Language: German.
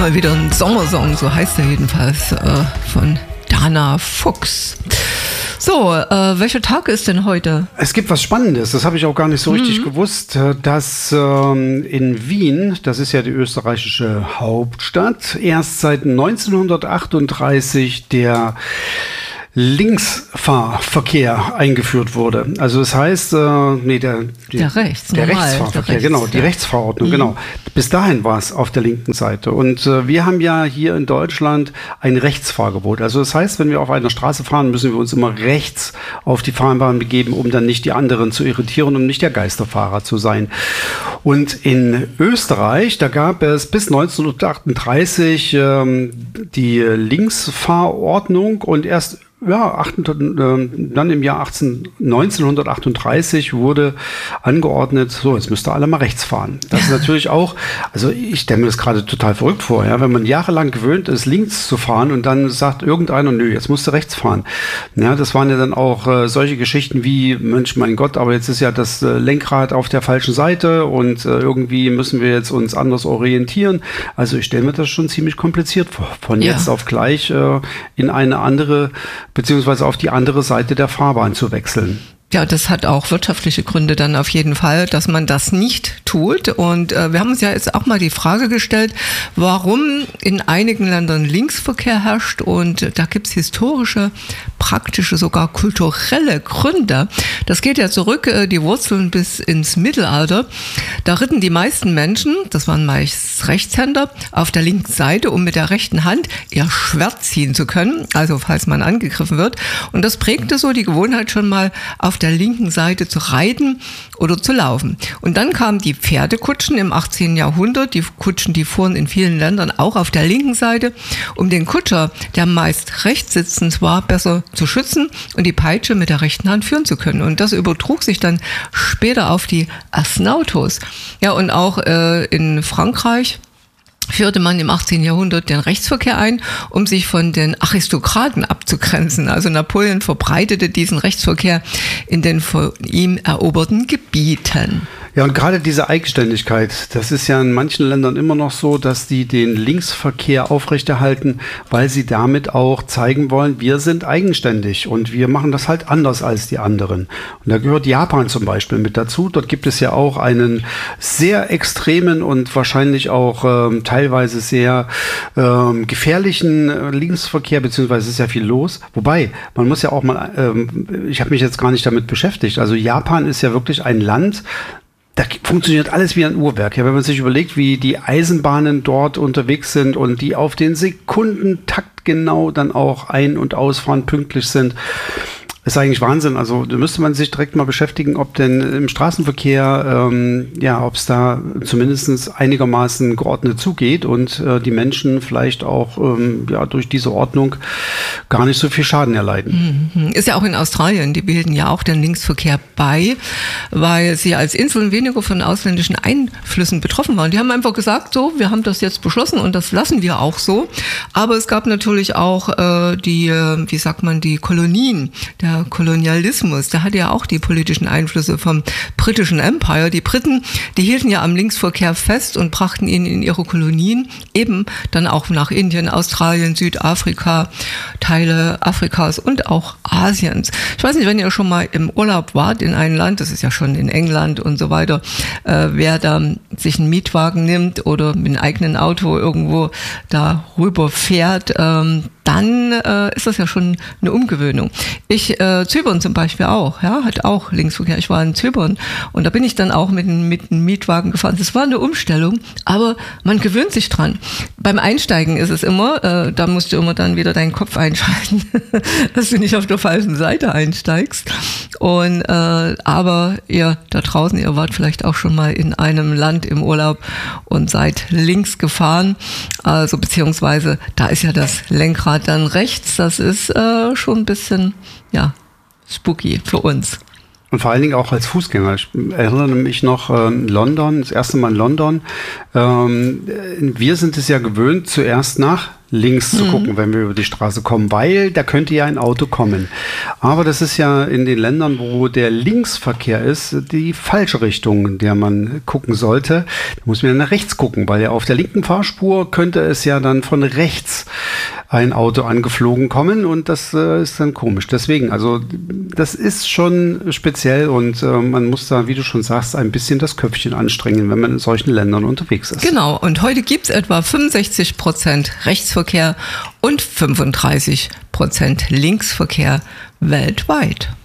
Mal wieder ein Sommersong, so heißt er jedenfalls, von Dana Fuchs. So, welcher Tag ist denn heute? Es gibt was Spannendes, das habe ich auch gar nicht so richtig gewusst, dass in Wien, das ist ja die österreichische Hauptstadt, erst seit 1938 der Linksfahrverkehr eingeführt wurde. Also das heißt, der Rechtsfahrverkehr, genau, die Rechtsverordnung, genau. Bis dahin war es auf der linken Seite. Und wir haben ja hier in Deutschland ein Rechtsfahrgebot. Also das heißt, wenn wir auf einer Straße fahren, müssen wir uns immer rechts auf die Fahrbahn begeben, um dann nicht die anderen zu irritieren, um nicht der Geisterfahrer zu sein. Und in Österreich, da gab es bis 1938 die Linksfahrordnung und erst dann im Jahr 1938 wurde angeordnet, so, jetzt müsst ihr alle mal rechts fahren. Das ist natürlich auch, also ich stelle mir das gerade total verrückt vor, ja, wenn man jahrelang gewöhnt ist, links zu fahren und dann sagt irgendeiner, nö, jetzt musst du rechts fahren. Ja, das waren ja dann auch solche Geschichten wie, Mensch, mein Gott, aber jetzt ist ja das Lenkrad auf der falschen Seite und irgendwie müssen wir jetzt uns anders orientieren. Also ich stelle mir das schon ziemlich kompliziert vor, von jetzt auf gleich in eine andere beziehungsweise auf die andere Seite der Fahrbahn zu wechseln. Ja, das hat auch wirtschaftliche Gründe dann auf jeden Fall, dass man das nicht tut. Und wir haben uns ja jetzt auch mal die Frage gestellt, warum in einigen Ländern Linksverkehr herrscht. Und da gibt's historische, praktische, sogar kulturelle Gründe. Das geht ja zurück, die Wurzeln bis ins Mittelalter. Da ritten die meisten Menschen, das waren meist Rechtshänder, auf der linken Seite, um mit der rechten Hand ihr Schwert ziehen zu können, also falls man angegriffen wird. Und das prägte so die Gewohnheit schon mal auf der linken Seite zu reiten oder zu laufen. Und dann kamen die Pferdekutschen im 18. Jahrhundert. Die Kutschen, die fuhren in vielen Ländern auch auf der linken Seite, um den Kutscher, der meist rechts sitzend war, besser zu schützen und die Peitsche mit der rechten Hand führen zu können. Und das übertrug sich dann später auf die ersten Autos. Ja, und auch in Frankreich führte man im 18. Jahrhundert den Rechtsverkehr ein, um sich von den Aristokraten abzugrenzen. Also Napoleon verbreitete diesen Rechtsverkehr in den von ihm eroberten Gebieten. Ja, und gerade diese Eigenständigkeit, das ist ja in manchen Ländern immer noch so, dass die den Linksverkehr aufrechterhalten, weil sie damit auch zeigen wollen, wir sind eigenständig und wir machen das halt anders als die anderen. Und da gehört Japan zum Beispiel mit dazu. Dort gibt es ja auch einen sehr extremen und wahrscheinlich auch teilweise sehr gefährlichen Linksverkehr, beziehungsweise ist ja viel los. Wobei, man muss ja auch mal, ich habe mich jetzt gar nicht damit beschäftigt, also Japan ist ja wirklich ein Land, da funktioniert alles wie ein Uhrwerk. Ja, wenn man sich überlegt, wie die Eisenbahnen dort unterwegs sind und die auf den Sekundentakt genau dann auch ein- und ausfahren, pünktlich sind. Das ist eigentlich Wahnsinn. Also da müsste man sich direkt mal beschäftigen, ob denn im Straßenverkehr, ob es da zumindest einigermaßen geordnet zugeht und die Menschen vielleicht auch durch diese Ordnung gar nicht so viel Schaden erleiden. Ist ja auch in Australien, die bilden ja auch den Linksverkehr bei, weil sie als Inseln weniger von ausländischen Einflüssen betroffen waren. Die haben einfach gesagt, so, wir haben das jetzt beschlossen und das lassen wir auch so. Aber es gab natürlich auch die Kolonien, der Kolonialismus, der hatte ja auch die politischen Einflüsse vom britischen Empire. Die Briten, die hielten ja am Linksverkehr fest und brachten ihn in ihre Kolonien, eben dann auch nach Indien, Australien, Südafrika, Teile Afrikas und auch Asiens. Ich weiß nicht, wenn ihr schon mal im Urlaub wart in einem Land, das ist ja schon in England und so weiter, wer da sich einen Mietwagen nimmt oder mit einem eigenen Auto irgendwo da rüber fährt, dann ist das ja schon eine Umgewöhnung. Zypern zum Beispiel auch, ja, hat auch Linksverkehr. Ich war in Zypern und da bin ich dann auch mit einem Mietwagen gefahren. Das war eine Umstellung, aber man gewöhnt sich dran. Beim Einsteigen ist es immer, da musst du immer dann wieder deinen Kopf einschalten, dass du nicht auf der falschen Seite einsteigst. Und aber ihr da draußen, ihr wart vielleicht auch schon mal in einem Land im Urlaub und seid links gefahren, also beziehungsweise da ist ja das Lenkrad dann rechts. Das ist schon ein bisschen spooky für uns. Und vor allen Dingen auch als Fußgänger. Ich erinnere mich noch London, das erste Mal in London. Wir sind es ja gewöhnt, zuerst nach links zu gucken, wenn wir über die Straße kommen, weil da könnte ja ein Auto kommen. Aber das ist ja in den Ländern, wo der Linksverkehr ist, die falsche Richtung, in der man gucken sollte. Da muss man ja nach rechts gucken, weil ja auf der linken Fahrspur könnte es ja dann von rechts ein Auto angeflogen kommen und das ist dann komisch. Deswegen, also das ist schon speziell und man muss da, wie du schon sagst, ein bisschen das Köpfchen anstrengen, wenn man in solchen Ländern unterwegs ist. Genau, und heute gibt es etwa 65% Rechtsverkehr und 35% Linksverkehr weltweit.